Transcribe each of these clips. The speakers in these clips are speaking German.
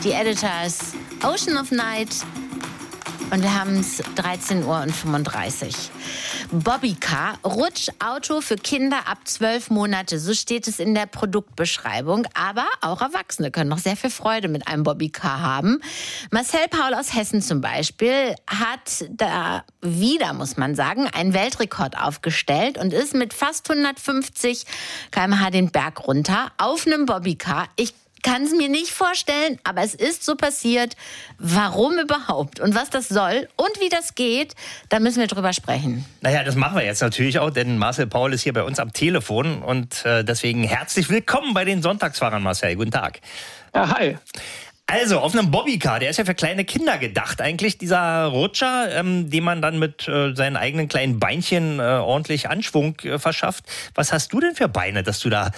die Editors Ocean of Night. Und wir haben es 13:35 Uhr. Bobbycar, Rutschauto für Kinder ab 12 Monate. So steht es in der Produktbeschreibung. Aber auch Erwachsene können noch sehr viel Freude mit einem Bobbycar haben. Marcel Paul aus Hessen zum Beispiel hat da wieder, muss man sagen, einen Weltrekord aufgestellt und ist mit fast 150 km/h den Berg runter auf einem Bobbycar. Ich kann es mir nicht vorstellen, aber es ist so passiert. Warum überhaupt und was das soll und wie das geht, da müssen wir drüber sprechen. Naja, das machen wir jetzt natürlich auch, denn Marcel Paul ist hier bei uns am Telefon und deswegen herzlich willkommen bei den Sonntagsfahrern, Marcel. Guten Tag. Ja, hi. Also, auf einem Bobbycar, der ist ja für kleine Kinder gedacht eigentlich, dieser Rutscher, den man dann mit seinen eigenen kleinen Beinchen ordentlich Anschwung verschafft. Was hast du denn für Beine, dass du da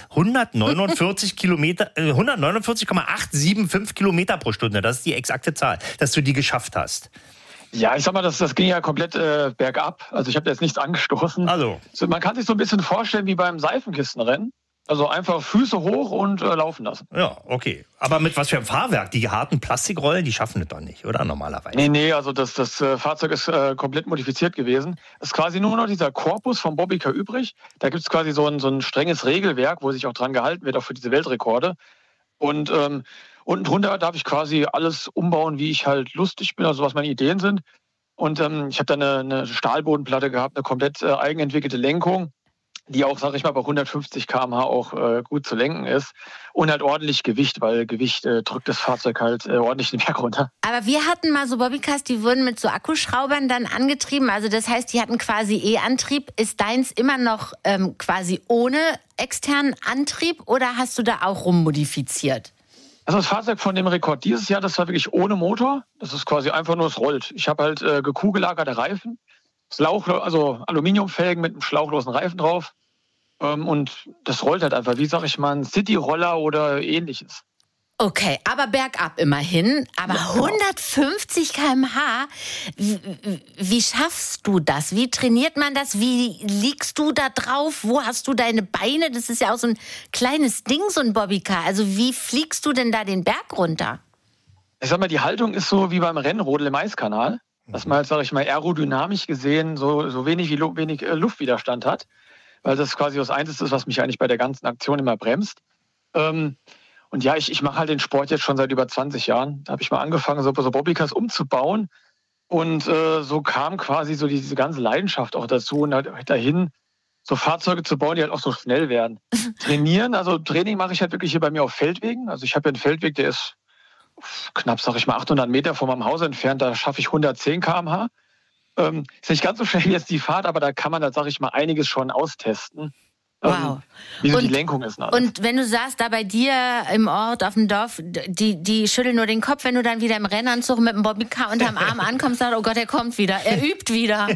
149,875 Kilometer pro Stunde, das ist die exakte Zahl, dass du die geschafft hast? Ja, ich sag mal, das ging ja komplett bergab. Also ich habe da jetzt nichts angestoßen. Also. Man kann sich so ein bisschen vorstellen wie beim Seifenkistenrennen. Also einfach Füße hoch und laufen lassen. Ja, okay. Aber mit was für einem Fahrwerk? Die harten Plastikrollen, die schaffen das doch nicht, oder? Normalerweise. Nee, also das Fahrzeug ist komplett modifiziert gewesen. Es ist quasi nur noch dieser Korpus vom Bobbycar übrig. Da gibt es quasi so ein strenges Regelwerk, wo sich auch dran gehalten wird, auch für diese Weltrekorde. Und unten drunter darf ich quasi alles umbauen, wie ich halt lustig bin, also was meine Ideen sind. Und ich habe da eine Stahlbodenplatte gehabt, eine komplett eigenentwickelte Lenkung, die auch, sage ich mal, bei 150 km/h auch gut zu lenken ist. Und halt ordentlich Gewicht, weil Gewicht drückt das Fahrzeug halt ordentlich den Berg runter. Aber wir hatten mal so Bobbycars, die wurden mit so Akkuschraubern dann angetrieben. Also das heißt, die hatten quasi E-Antrieb. Ist deins immer noch quasi ohne externen Antrieb oder hast du da auch rummodifiziert? Also das Fahrzeug von dem Rekord dieses Jahr, das war wirklich ohne Motor. Das ist quasi einfach nur, es rollt. Ich habe halt gekugellagerte Reifen. Also Aluminiumfelgen mit einem schlauchlosen Reifen drauf. Und das rollt halt einfach, wie sag ich mal, ein City-Roller oder ähnliches. Okay, aber bergab immerhin. Aber ja, genau. 150 km/h, wie schaffst du das? Wie trainiert man das? Wie liegst du da drauf? Wo hast du deine Beine? Das ist ja auch so ein kleines Ding, so ein Bobbycar. Also wie fliegst du denn da den Berg runter? Ich sag mal, die Haltung ist so wie beim Rennrodel im Eiskanal. Dass man halt, sag ich mal, aerodynamisch gesehen so wenig Luftwiderstand hat. Weil das quasi das Einzige ist, was mich eigentlich bei der ganzen Aktion immer bremst. Und ja, ich mache halt den Sport jetzt schon seit über 20 Jahren. Da habe ich mal angefangen, so Bobbycars umzubauen. Und so kam quasi so diese ganze Leidenschaft auch dazu und halt dahin, so Fahrzeuge zu bauen, die halt auch so schnell werden. Training mache ich halt wirklich hier bei mir auf Feldwegen. Also ich habe ja einen Feldweg, der ist knapp, sag ich mal, 800 Meter von meinem Haus entfernt, da schaffe ich 110 km/h. Ist nicht ganz so schnell wie jetzt die Fahrt, aber da kann man, da sag ich mal, einiges schon austesten. Wow. Wie so die Lenkung ist. Und wenn du sagst, da bei dir im Ort, auf dem Dorf, die schütteln nur den Kopf, wenn du dann wieder im Rennanzug mit dem Bobbycar unterm Arm ankommst, sagst, oh Gott, er kommt wieder, er übt wieder.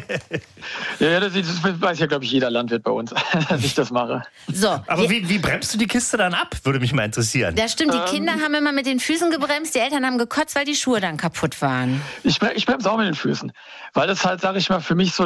Ja, das weiß ja, glaube ich, jeder Landwirt bei uns, dass ich das mache. So, aber wie bremst du die Kiste dann ab? Würde mich mal interessieren. Das stimmt, die Kinder haben immer mit den Füßen gebremst, die Eltern haben gekotzt, weil die Schuhe dann kaputt waren. Ich bremse auch mit den Füßen, weil das halt, sag ich mal, für mich so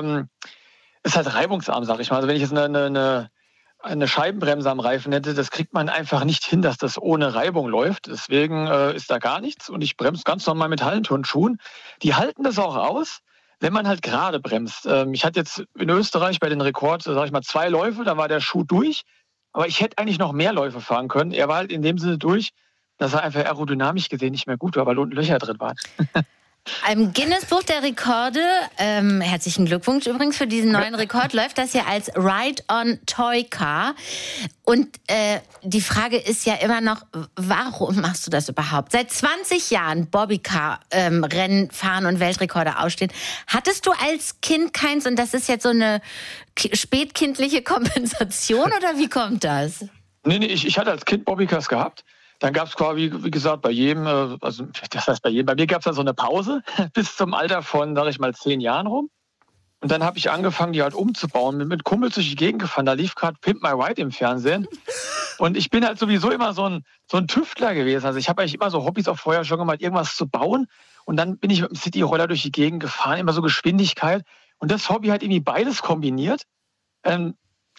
ist halt reibungsarm, sag ich mal. Also wenn ich jetzt eine Scheibenbremse am Reifen hätte, das kriegt man einfach nicht hin, dass das ohne Reibung läuft. Deswegen ist da gar nichts und ich bremse ganz normal mit Hallenturnschuhen. Die halten das auch aus, wenn man halt gerade bremst. Ich hatte jetzt in Österreich bei den Rekord, sag ich mal, 2 Läufe, da war der Schuh durch. Aber ich hätte eigentlich noch mehr Läufe fahren können. Er war halt in dem Sinne durch, dass er einfach aerodynamisch gesehen nicht mehr gut war, weil unten Löcher drin waren. Im Guinness-Buch der Rekorde, herzlichen Glückwunsch übrigens für diesen neuen Rekord, läuft das ja als Ride-on-Toy-Car. Und die Frage ist ja immer noch, warum machst du das überhaupt? Seit 20 Jahren Bobbycar-Rennen fahren und Weltrekorde ausstehen. Hattest du als Kind keins und das ist jetzt so eine spätkindliche Kompensation oder wie kommt das? Nee, ich hatte als Kind Bobbycars gehabt. Dann gab es quasi, wie gesagt, bei jedem, also das heißt bei mir gab es dann so eine Pause bis zum Alter von, sag ich mal, 10 Jahren rum. Und dann habe ich angefangen, die halt umzubauen, bin mit Kumpels durch die Gegend gefahren, da lief gerade Pimp My Ride im Fernsehen. Und ich bin halt sowieso immer so ein Tüftler gewesen. Also ich habe eigentlich immer so Hobbys auch vorher schon gemacht, irgendwas zu bauen. Und dann bin ich mit dem City-Roller durch die Gegend gefahren, immer so Geschwindigkeit. Und das Hobby hat irgendwie beides kombiniert.